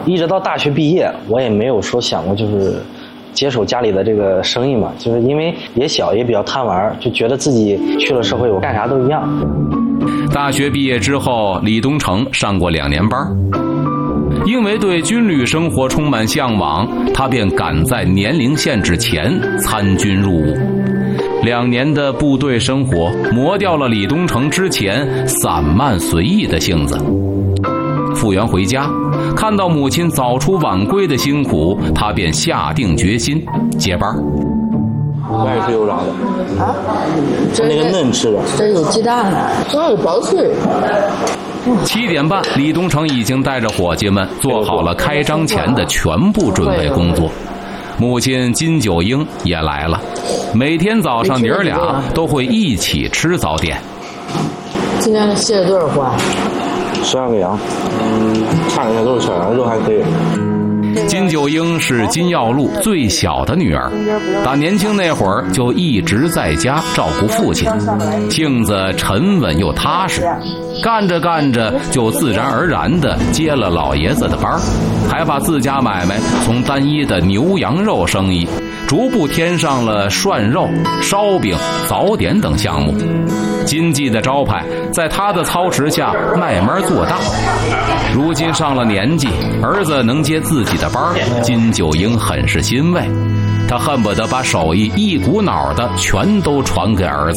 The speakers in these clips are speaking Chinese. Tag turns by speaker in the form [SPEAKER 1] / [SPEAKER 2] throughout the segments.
[SPEAKER 1] 一直到大学毕业，我也没有说想过就是接手家里的这个生意嘛，就是因为也小，也比较贪玩，就觉得自己去了社会，我干啥都一样。
[SPEAKER 2] 大学毕业之后，李东成上过2年班，因为对军旅生活充满向往，他便赶在年龄限制前参军入伍。2年的部队生活磨掉了李东成之前散漫随意的性子。复员回家，看到母亲早出晚归的辛苦，他便下定决心接班。
[SPEAKER 1] 外是油炸的啊，那个嫩吃的，
[SPEAKER 3] 这有鸡蛋的，这有薄脆。
[SPEAKER 2] 7点半，李东成已经带着伙计们做好了开张前的全部准备工作。母亲金九英也来了，每天早上娘儿俩都会一起吃早点。
[SPEAKER 3] 今天卸了多少花
[SPEAKER 1] ？12个羊，看一下都是小羊肉，还可以。
[SPEAKER 2] 金九英是金耀路最小的女儿，打年轻那会儿就一直在家照顾父亲，性子沉稳又踏实，干着干着就自然而然地接了老爷子的班，还把自家买卖从单一的牛羊肉生意逐步添上了涮肉、烧饼、早点等项目。金记的招牌在他的操持下慢慢做大。如今上了年纪，儿子能接自己的班，金九英很是欣慰，他恨不得把手艺一股脑的全都传给儿子。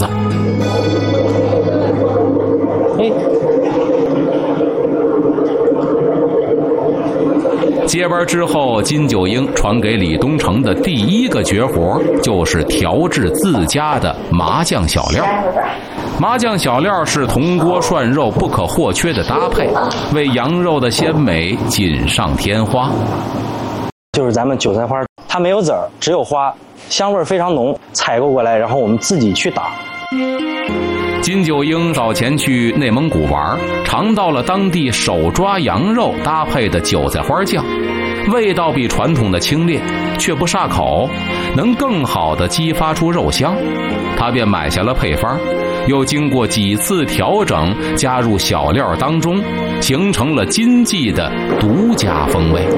[SPEAKER 2] 接班之后，金九英传给李东成的第一个绝活就是调制自家的麻酱小料。麻酱小料是铜锅涮肉不可或缺的搭配，为羊肉的鲜美锦上添花。
[SPEAKER 1] 就是咱们韭菜花，它没有籽儿，只有花，香味非常浓，采购过来，然后我们自己去打。
[SPEAKER 2] 金九英早前去内蒙古玩，尝到了当地手抓羊肉搭配的韭菜花酱，味道比传统的清冽，却不煞口，能更好地激发出肉香。他便买下了配方，又经过几次调整，加入小料当中，形成了金记的独家风味。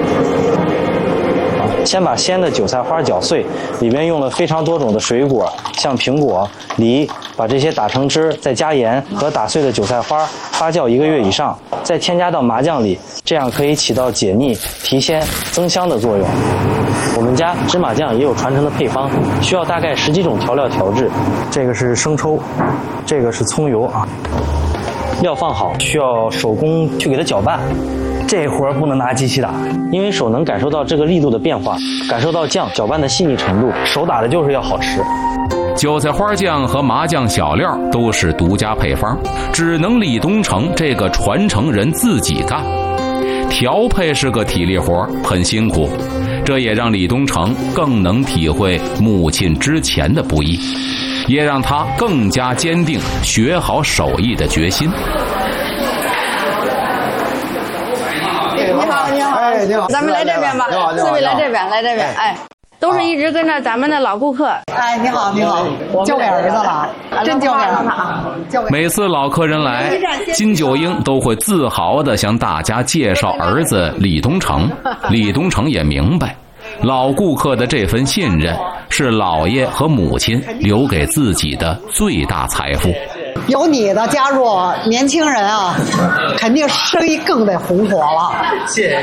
[SPEAKER 1] 先把鲜的韭菜花搅碎，里面用了非常多种的水果，像苹果、梨，把这些打成汁，再加盐和打碎的韭菜花发酵1个月以上，再添加到麻酱里，这样可以起到解腻、提鲜、增香的作用。我们家芝麻酱也有传承的配方，需要大概10几种调料调制。这个是生抽，这个是葱油啊。料放好，需要手工去给它搅拌。这活儿不能拿机器打，因为手能感受到这个力度的变化，感受到酱搅拌的细腻程度，手打的就是要好吃。
[SPEAKER 2] 韭菜花酱和麻酱小料都是独家配方，只能李东成这个传承人自己干。调配是个体力活，很辛苦，这也让李东成更能体会母亲之前的不易，也让他更加坚定学好手艺的决心。
[SPEAKER 3] 你好，咱们来这边吧，四位来这边，哎，都是一直跟着咱们的老顾客。
[SPEAKER 4] 哎，你好，交给儿子了，真交给儿子了。
[SPEAKER 2] 每次老客人来，金九英都会自豪地向大家介绍儿子李东成。李东成也明白，老顾客的这份信任是姥爷和母亲留给自己的最大财富。
[SPEAKER 4] 有你的加入，年轻人啊，肯定生意更得红火了。
[SPEAKER 1] 谢谢。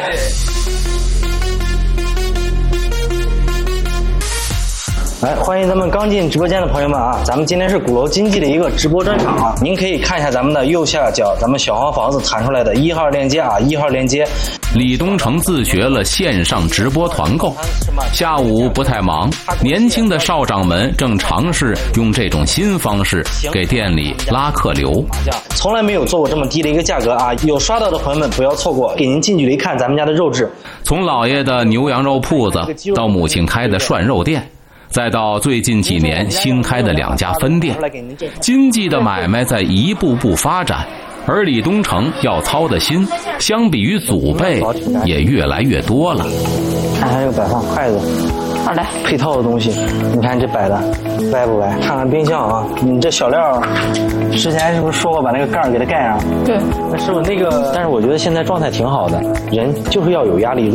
[SPEAKER 1] 来，欢迎咱们刚进直播间的朋友们啊！咱们今天是鼓楼金记的一个直播专场啊，您可以看一下咱们的右下角，咱们小黄房子弹出来的1号链接啊，1号链接。
[SPEAKER 2] 李东成自学了线上直播团购，下午不太忙，年轻的少长们正尝试用这种新方式给店里拉客流。
[SPEAKER 1] 从来没有做过这么低的一个价格啊！有刷到的朋友们不要错过，给您近距离看咱们家的肉质。
[SPEAKER 2] 从老爷的牛羊肉铺子到母亲开的涮肉店，再到最近几年新开的2家分店，金记的买卖在一步步发展，而李东成要操的心，相比于祖辈也越来越多了。
[SPEAKER 1] 看还有摆放筷子，
[SPEAKER 3] 好嘞，
[SPEAKER 1] 配套的东西，你看这摆的歪不歪？看看冰箱啊，你这小料，之前是不是说过把那个盖儿给它盖上？
[SPEAKER 3] 对。
[SPEAKER 1] 那是不是那个？但是我觉得现在状态挺好的，人就是要有压力。